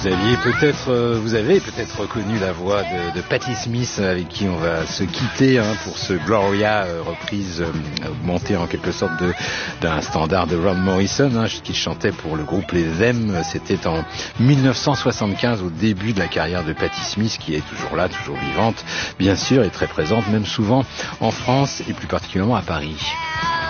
Vous avez peut-être reconnu la voix de Patti Smith, avec qui on va se quitter pour ce Gloria, reprise augmentée en quelque sorte d'un standard de Ron Morrison, qui chantait pour le groupe Les Them. C'était en 1975, au début de la carrière de Patti Smith, qui est toujours là, toujours vivante, bien sûr, et très présente, même souvent en France et plus particulièrement à Paris.